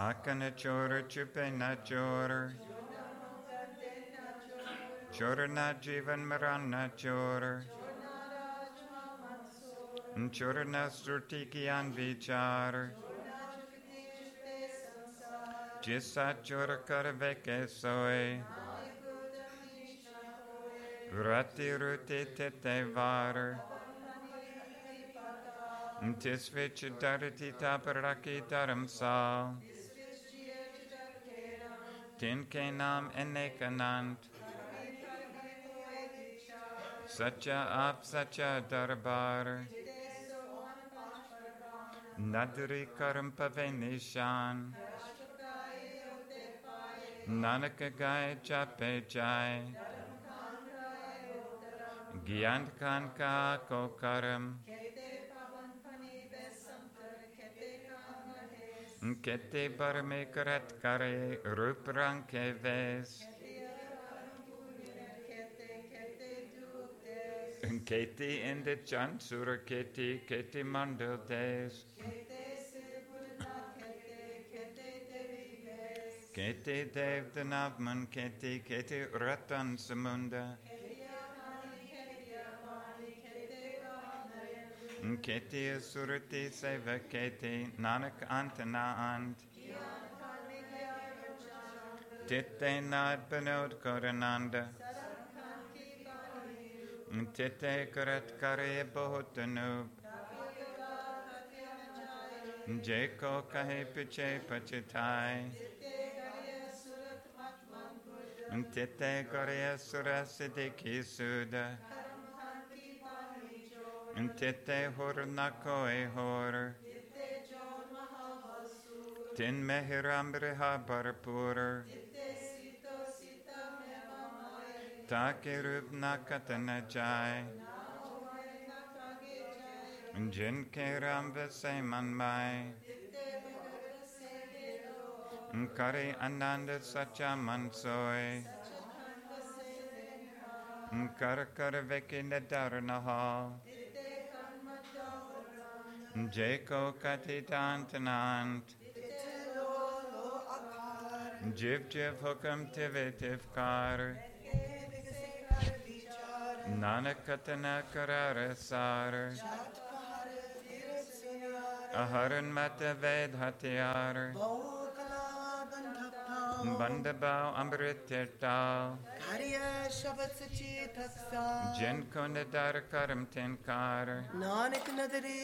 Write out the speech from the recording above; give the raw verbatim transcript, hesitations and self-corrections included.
Akana chora chupe na chora. Chora na jivan marana chora. Chora na sruti kiyan vichar. Jisa chora karaveke soy. Rati ruti tete var. Tisvich darati taparaki taram sal. Tinkenam enekanant. Sacha ap sacha darbar. Nadri karam pavenishan. Nanaka gai chape jai. Gyant kanka kokaram. Kete barme karat kare ruprang keves. Kete in the chansura kete kete mandal des. Kete dev the navman kete kete ratan samunda. Kete surati seva kete nanak antana ant. Tete nad banod korananda. Tete karat kare bohotanub. Jeko kahe piche pachitai. Tete kare sura sidiki suda. Tete hor nakoe hor. Tin mehirambriha barpur. Takerub nakatana jai. Jin keram vese manmai. Kari ananda sacha mansoy. Kar kar veki nedarnaha. Jeko katitantanant. Jiv jiv hukam tivitiv kar. Nanakatana karara sar. Aharan mata ved hatyar. Bandabao amrit tirtal. Jin kundadar karam tinkar. Nanak nadari